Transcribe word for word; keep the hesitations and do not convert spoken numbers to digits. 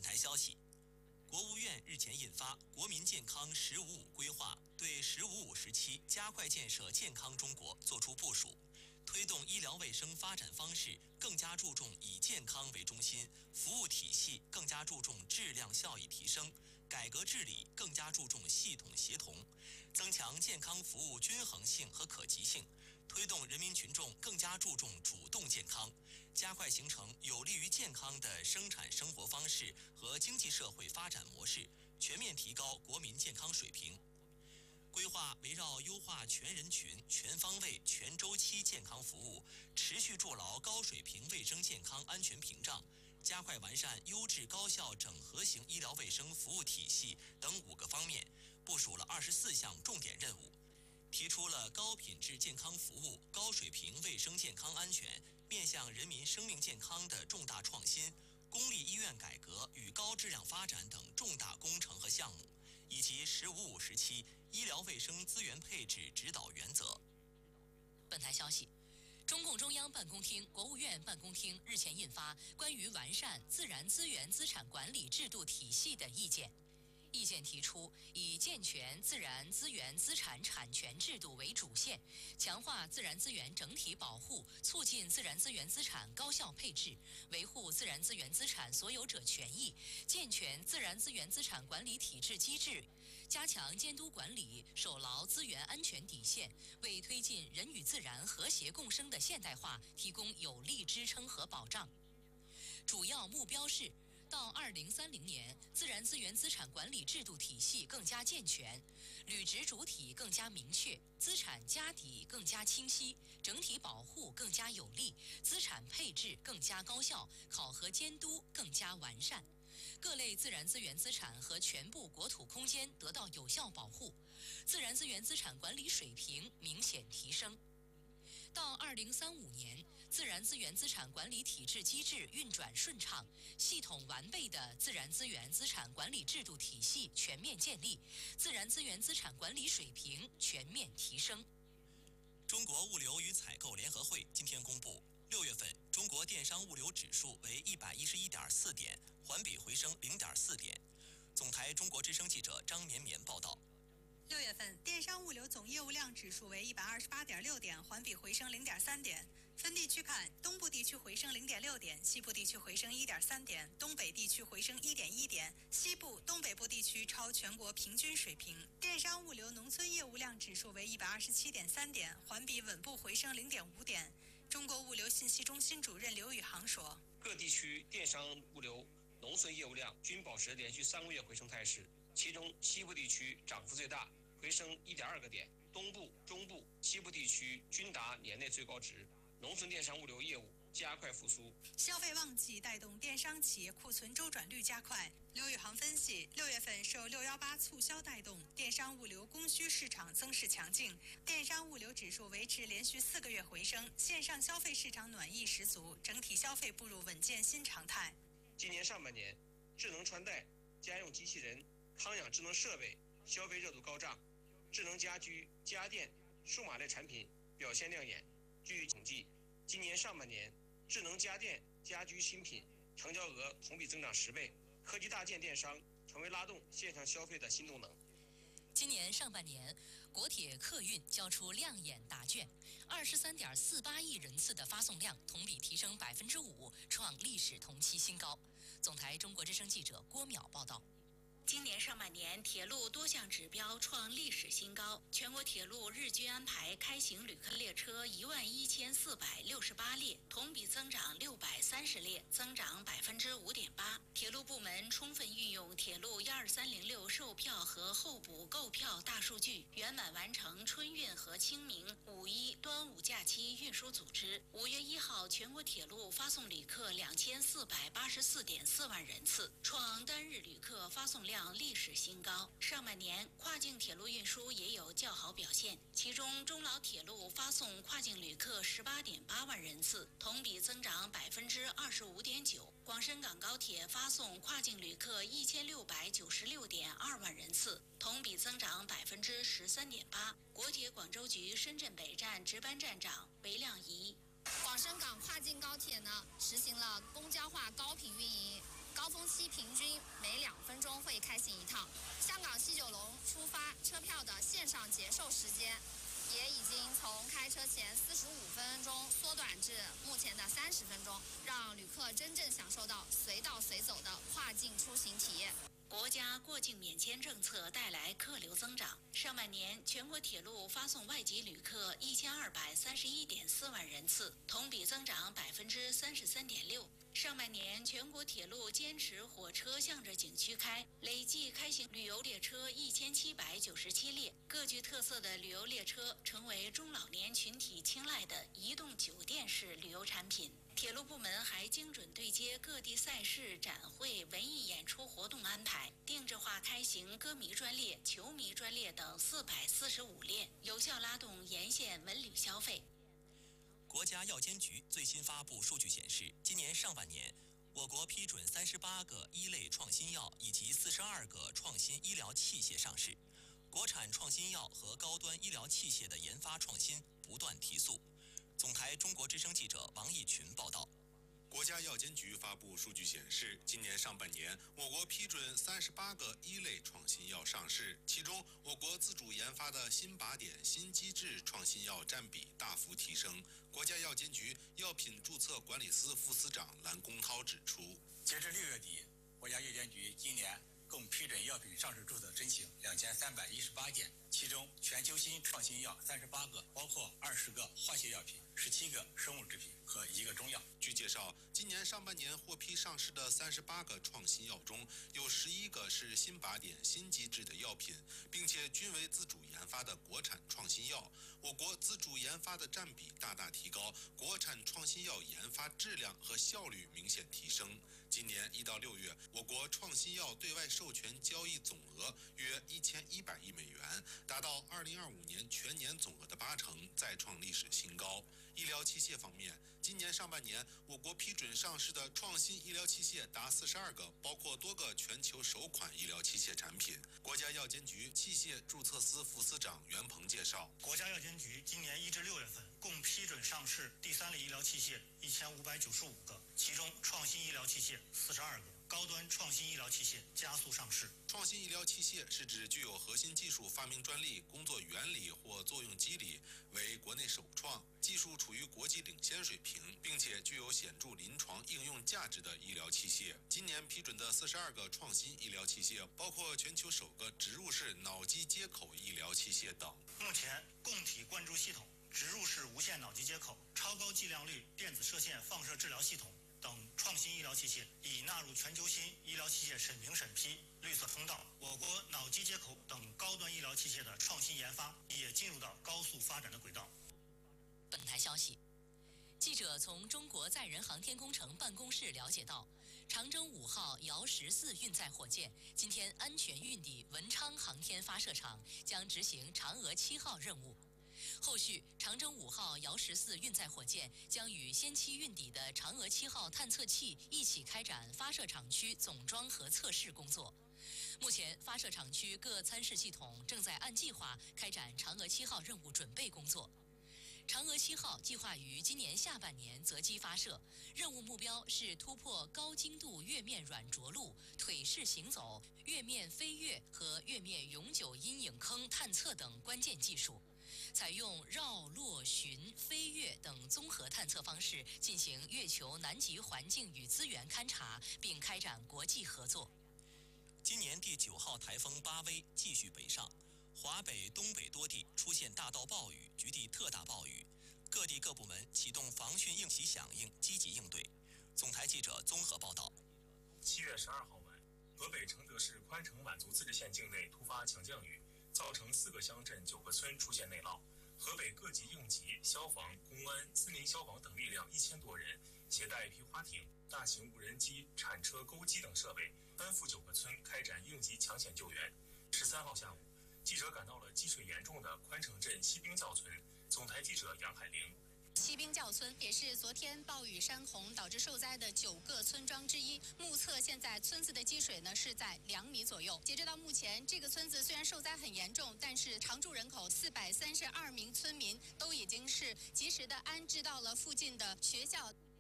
台消息，国务院日前印发《国民健康“十五五”规划》，对“十五五”时期加快建设健康中国作出部署，推动医疗卫生发展方式更加注重以健康为中心，服务体系更加注重质量效益提升，改革治理更加注重系统协同，增强健康服务均衡性和可及性，推动人民群众更加注重主动健康，加快形成有利于健康的生产生活方式和经济社会发展模式，全面提高国民健康水平。规划围绕优化全人群、全方位、全周期健康服务，持续筑牢高水平卫生健康安全屏障，加快完善优质高效整合型医疗卫生服务体系等五个方面，部署了二十四项重点任务，提出了高品质健康服务、高水平卫生健康安全、面向人民生命健康的重大创新、公立医院改革与高质量发展等重大工程和项目，以及“十五五”时期医疗卫生资源配置指导原则。 本台消息，中共中央办公厅、国务院办公厅日前印发《关于完善自然资源资产管理制度体系的意见》。意见提出，以健全自然资源资产产权制度为主线，强化自然资源整体保护，促进自然资源资产高效配置，维护自然资源资产所有者权益，健全自然资源资产管理体制机制，加强监督管理，守牢资源安全底线，为推进人与自然和谐共生的现代化提供有力支撑和保障。主要目标是，到二零三零年，自然资源资产管理制度体系更加健全，履职主体更加明确，资产家底更加清晰，整体保护更加有力，资产配置更加高效，考核监督更加完善，各类自然资源资产和全部国土空间得到有效保护，自然资源资产管理水平明显提升。到二零三五年，自然资源资产管理体制机制运转顺畅，系统完备的自然资源资产管理制度体系全面建立，自然资源资产管理水平全面提升。 中国物流与采购联合会今天公布，六月份中国电商物流指数为一百一十一点四点，环比回升零点四点。总台中国之声记者张绵绵报道。 六月份电商物流总业务量指数为一百二十八点六点，环比回升零点三点。分地区看，东部地区回升零点六点，西部地区回升一点三点，东北地区回升一点一点，西部、东北部地区超全国平均水平。电商物流农村业务量指数为一百二十七点三点，环比稳步回升零点五点。中国物流信息中心主任刘宇航说：“ 各地区电商物流农村业务量均保持连续三个月回升态势。其中西部地区涨幅最大，回升一点二个点，东部、中部、西部地区均达年内最高值。农村电商物流业务加快复苏， 消费旺季带动电商企业库存周转率加快。刘宇航分析，六月份受六一八促销带动，电商物流供需市场增势强劲，电商物流指数维持连续四个月回升，线上消费市场暖意十足，整体消费步入稳健新常态。 今年上半年，智能穿戴、家用机器人、康养智能设备消费热度高涨，智能家居、家电、数码类产品表现亮眼。据统计，今年上半年智能家电、家居新品成交额同比增长十倍，科技大件电商成为拉动线上消费的新动能。 今年上半年，国铁客运交出亮眼答卷，二十三点四八亿人次的发送量，同比提升百分之五，创历史同期新高。总台中国之声记者郭淼报道。 今年上半年，铁路多项指标创历史新高。全国铁路日均安排开行旅客列车一万一千四百六十八列，同比增长六百三十列，增长百分之五点八。铁路部门充分运用铁路一二三零六售票和候补购票大数据，圆满完成春运和清明、五一、端午假期运输组织。五月一号，全国铁路发送旅客两千四百八十四点四万人次，创单日旅客发送量历史新高。上半年跨境铁路运输也有较好表现，其中中老铁路发送跨境旅客十八点八万人次，同比增长百分之二十五点九。广深港高铁发送跨境旅客一千六百九十六点二万人次，同比增长百分之十三点八。国铁广州局深圳北站值班站长韦亮仪。 广深港跨境高铁呢，实行了公交化高频运营。高高峰期平均每两分钟会开行一趟。香港西九龙出发车票的线上结售时间，也已经从开车前四十五分钟缩短至目前的三十分钟，让旅客真正享受到随到随走的跨境出行体验。 国家过境免签政策带来客流增长。上半年，全国铁路发送外籍旅客一千二百三十一点四万人次，同比增长百分之三十三点六。上半年，全国铁路坚持火车向着景区开，累计开行旅游列车一千七百九十七列。各具特色的旅游列车成为中老年群体青睐的移动酒店式旅游产品。铁路部门还精准对接各地赛事、展会、文艺演出活动安排，定制化开行歌迷专列、球迷专列等四百四十五列，有效拉动沿线文旅消费。 国家药监局最新发布数据显示，今年上半年，我国批准三十八个一类创新药以及四十二个创新医疗器械上市，国产创新药和高端医疗器械的研发创新不断提速。总台中国之声记者王义群报道。 国家药监局发布数据显示，今年上半年，我国批准三十八个一类创新药上市，其中我国自主研发的新靶点、新机制创新药占比大幅提升。国家药监局药品注册管理司副司长蓝公涛指出， 截至六月底，国家药监局今年共批准药品上市注册申请两千三百一十八件，其中全球新创新药三十八个，包括二十个化学药品、十七个生物制品和一个中药。 据介绍，今年上半年获批上市的三十八个创新药中，有十一个是新靶点、新机制的药品，并且均为自主研发的国产创新药。我国自主研发的占比大大提高，国产创新药研发质量和效率明显提升。今年一到六月，我国创新药对外授权交易总额约一千一百亿美元，达到二零二五年全年总额的八成，再创历史新高。医疗器械方面，今年上半年，我国批准上市的创新医疗器械达四十二个，包括多个全球首款医疗器械产品。国家药监局器械注册司副司长袁鹏介绍， 国家药监局今年一至六月份共批准上市第三类医疗器械一千五百九十五个，其中创新医疗器械四十二个，高端创新医疗器械加速上市。 创新医疗器械是指具有核心技术发明专利、工作原理或作用机理，为国内首创，技术处于国际领先水平，并且具有显著临床应用价值的医疗器械。今年批准的四十二个创新医疗器械，包括全球首个植入式脑机接口医疗器械等。 目前，供体灌注系统、植入式无线脑机接口、超高剂量率电子射线放射治疗系统等创新医疗器械已纳入全球新医疗器械审评审批绿色通道。我国脑机接口等高端医疗器械的创新研发也进入到高速发展的轨道。 本台消息，记者从中国载人航天工程办公室了解到，长征五号遥十四运载火箭今天安全运抵文昌航天发射场，将执行嫦娥七号任务。后续，长征五号遥十四运载火箭将与先期运抵的嫦娥七号探测器一起开展发射场区总装和测试工作。目前，发射场区各参试系统正在按计划开展嫦娥七号任务准备工作。嫦娥七号计划于今年下半年择机发射，任务目标是突破高精度月面软着陆、腿式行走、月面飞跃和月面永久阴影坑探测等关键技术，采用绕、落、巡、飞跃等综合探测方式进行月球南极环境与资源勘察，并开展国际合作。 今年第九号台风巴威继续北上，华北、东北多地出现大到暴雨，局地特大暴雨，各地各部门启动防汛应急响应，积极应对。总台记者综合报道。 七月十二号晚，河北承德市宽城满族自治县境内突发强降雨，造成四个乡镇九个村出现内涝。河北各级应急、消防、公安、森林消防等力量一千多人，携带皮划艇、大型无人机、铲车、钩机等设备，奔赴九个村开展应急抢险救援。十三号下午，记者赶到了积水严重的宽城镇西兵教村，总台记者杨海玲。 西兵教村也是昨天暴雨山洪导致受灾的九个村庄之一。目测现在村子的积水呢是在两米左右。截止到目前，这个村子虽然受灾很严重，但是常住人口四百三十二名村民都已经是及时的安置到了附近的学校。